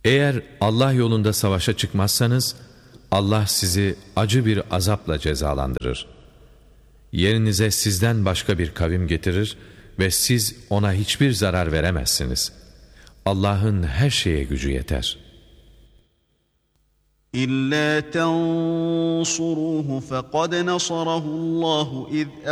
Eğer Allah yolunda savaşa çıkmazsanız, Allah sizi acı bir azapla cezalandırır. Yerinize sizden başka bir kavim getirir ve siz ona hiçbir zarar veremezsiniz. Allah'ın her şeye gücü yeter. إِلَّا تَنْصُرُوهُ فَقَدْ نَصَرَهُ اللّٰهُ إِذْ